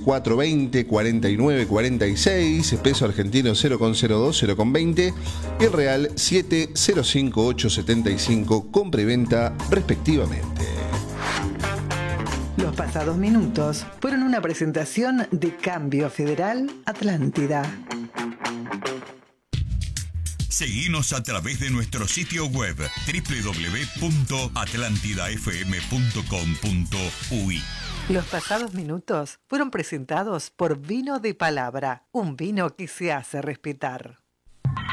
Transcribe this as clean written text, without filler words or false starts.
420 49 46, peso argentino 0,02, 0,20 y el real 7,05875, compra y venta respectivamente. Los pasados minutos fueron una presentación de Cambio Federal Atlántida. Seguinos a través de nuestro sitio web www.atlantidafm.com.uy. Los pasados minutos fueron presentados por Vino de Palabra, un vino que se hace respetar.